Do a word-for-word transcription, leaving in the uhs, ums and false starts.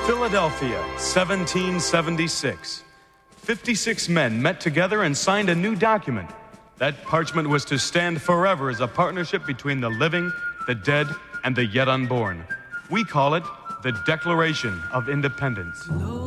Philadelphia, seventeen seventy-six. fifty-six men met together and signed a new document. That parchment was to stand forever as a partnership between the living, the dead, and the yet unborn. We call it the Declaration of Independence.